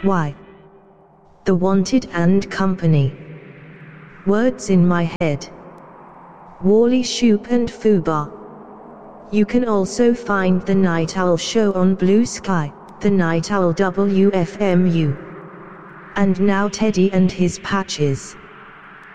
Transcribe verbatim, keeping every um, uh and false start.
Y. The Wanted and Company. Words in My Head. Wally Shoop and Fubar. You can also find The Night Owl Show on Blue Sky, The Night Owl W F M U. And now Teddy and his patches.